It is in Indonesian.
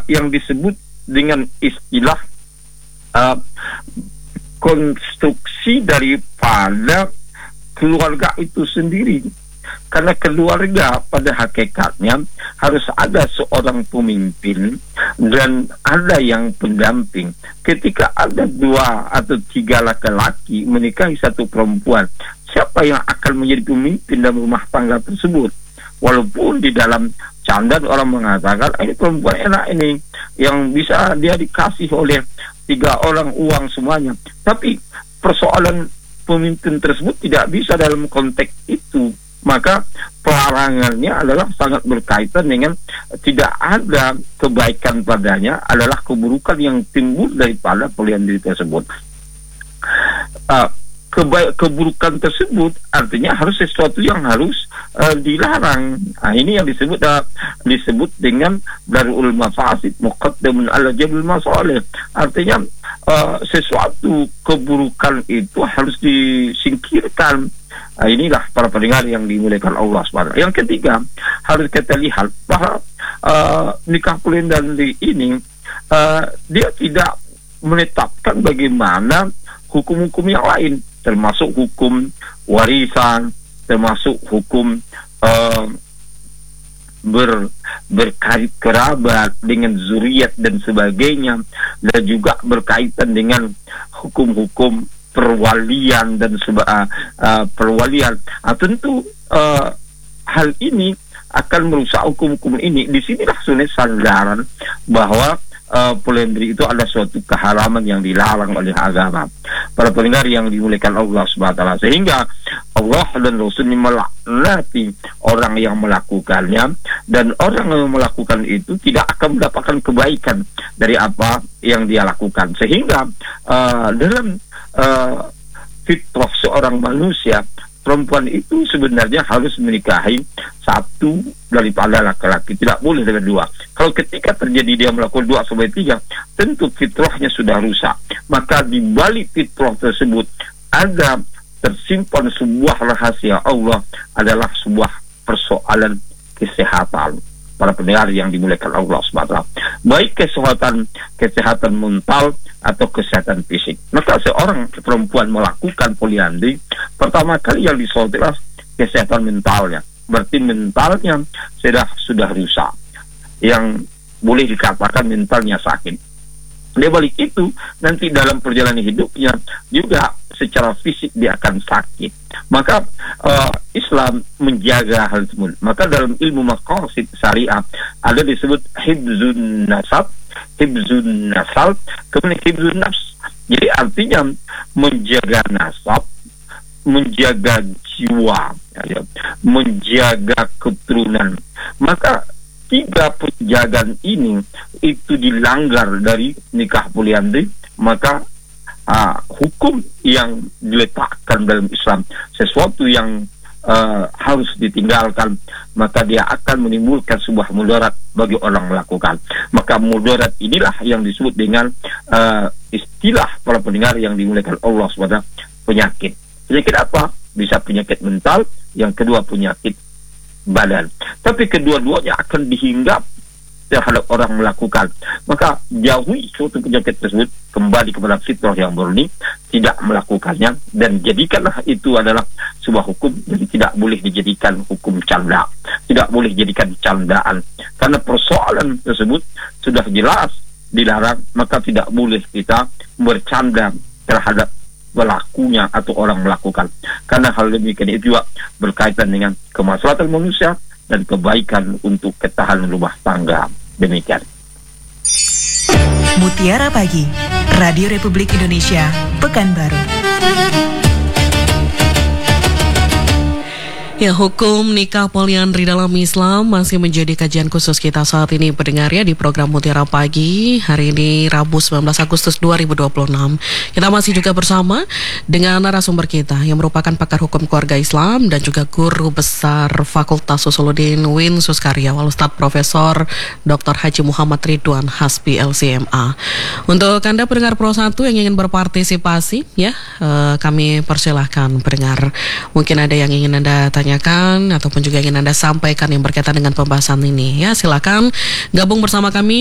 yang disebut dengan istilah konstruksi daripada keluarga itu sendiri. Karena keluarga pada hakikatnya harus ada seorang pemimpin dan ada yang pendamping. Ketika ada 2 atau 3 laki-laki menikahi satu perempuan, siapa yang akan menjadi pemimpin dalam rumah tangga tersebut? Walaupun di dalam candaan orang mengatakan ini perempuan enak ini, yang bisa dia dikasih oleh 3 orang uang semuanya. Tapi persoalan pemimpin tersebut tidak bisa dalam konteks itu. Maka pelarangannya adalah sangat berkaitan dengan tidak ada kebaikan padanya, adalah keburukan yang timbul daripada poliandri tersebut. Keburukan tersebut artinya harus sesuatu yang harus dilarang. Ini yang disebut dengan darul mafasid muqaddamun ala jalbil masalih. Artinya sesuatu keburukan itu harus disingkirkan. Inilah para pendengar yang dimuliakan Allah SWT. Yang ketiga, harus kita lihat bahwa nikah poliandri ini dia tidak menetapkan bagaimana hukum-hukum yang lain, termasuk hukum warisan, termasuk hukum berkait kerabat dengan zuriat dan sebagainya, dan juga berkaitan dengan hukum-hukum perwalian dan perwalian. Tentu hal ini akan merusak hukum-hukum ini. Disinilah sebenarnya sandaran bahwa poliandri itu ada suatu keharaman yang dilarang oleh agama. Para pendengar yang dimuliakan Allah SWT, sehingga Allah dan Rasulnya melaknati orang yang melakukannya, dan orang yang melakukan itu tidak akan mendapatkan kebaikan dari apa yang dia lakukan. Sehingga dalam fitrah seorang manusia, perempuan itu sebenarnya harus menikahi satu daripada laki-laki, tidak boleh dengan 2. Kalau ketika terjadi dia melakukan 2 sampai 3, tentu fitrahnya sudah rusak. Maka di balik fitrah tersebut ada tersimpan sebuah rahasia Allah, adalah sebuah persoalan kesehatan. Para pendengar yang dimuliakan Allah SWT, baik kesehatan mental atau kesehatan fisik. Maka seorang perempuan melakukan poliandri, pertama kali yang disorotlah kesehatan mentalnya. Berarti mentalnya sudah rusak, yang boleh dikatakan mentalnya sakit. Di balik itu, nanti dalam perjalanan hidupnya juga secara fisik dia akan sakit. Maka Islam menjaga hal tersebut. Maka dalam ilmu maqasid syariah ada disebut hibzun nasab, kemudian hibzun nafs. Jadi artinya menjaga nasab, menjaga jiwa, menjaga keturunan. Maka 3 penjagaan ini itu dilanggar dari nikah poliandri, maka hukum yang diletakkan dalam Islam, sesuatu yang harus ditinggalkan, maka dia akan menimbulkan sebuah mudarat bagi orang melakukan. Maka mudarat inilah yang disebut dengan istilah para pendengar yang dimuliakan Allah SWT, penyakit. Penyakit apa? Bisa penyakit mental, yang kedua penyakit badan. Tapi kedua-duanya akan dihinggap terhadap orang melakukan. Maka jauhi suatu penyakit tersebut, kembali kepada fitrah yang murni, tidak melakukannya, dan jadikanlah itu adalah sebuah hukum. Jadi tidak boleh dijadikan hukum canda, tidak boleh dijadikan candaan, karena persoalan tersebut sudah jelas dilarang. Maka tidak boleh kita bercanda terhadap pelakunya atau orang melakukan, karena hal demikian itu juga berkaitan dengan kemaslahatan manusia dan kebaikan untuk ketahanan rumah tangga. Demikian. Mutiara Pagi, Radio Republik Indonesia, Pekanbaru. Ya, hukum nikah poliandri dalam Islam masih menjadi kajian khusus kita saat ini, pendengar ya, di program Mutiara Pagi. Hari ini Rabu 19 Agustus 2026. Kita masih juga bersama dengan narasumber kita yang merupakan pakar hukum keluarga Islam dan juga guru besar Fakultas Usuluddin UIN Suskarya, Ustadz Profesor Dr. Haji Muhammad Ridwan Hasbi LCMA. Untuk Anda pendengar Pro 1 yang ingin berpartisipasi ya, kami persilahkan pendengar. Mungkin ada yang ingin Anda tanyakan ataupun juga ingin Anda sampaikan yang berkaitan dengan pembahasan ini ya, silakan gabung bersama kami